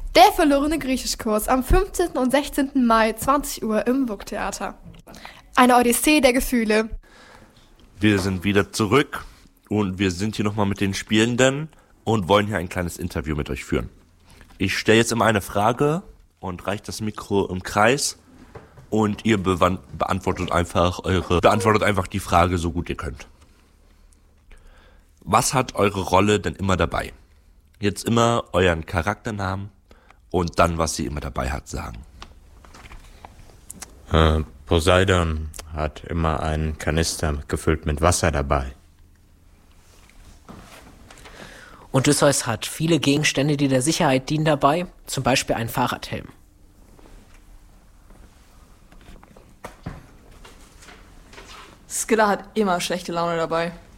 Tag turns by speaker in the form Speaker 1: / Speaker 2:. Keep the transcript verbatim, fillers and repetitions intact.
Speaker 1: Der verlorene Griechischkurs am fünfzehnten und sechzehnten Mai, zwanzig Uhr im W U K-Theater. Eine Odyssee der Gefühle.
Speaker 2: Wir sind wieder zurück und wir sind hier nochmal mit den Spielenden und wollen hier ein kleines Interview mit euch führen. Ich stelle jetzt immer eine Frage und reiche das Mikro im Kreis und ihr bewan- beantwortet einfach eure beantwortet einfach die Frage so gut ihr könnt. Was hat eure Rolle denn immer dabei? Jetzt immer euren Charakternamen und dann, was sie immer dabei hat, sagen.
Speaker 3: Äh, Poseidon hat immer einen Kanister gefüllt mit Wasser dabei.
Speaker 4: Odysseus hat viele Gegenstände, die der Sicherheit dienen dabei, zum Beispiel einen Fahrradhelm.
Speaker 5: Skilla hat immer schlechte Laune dabei.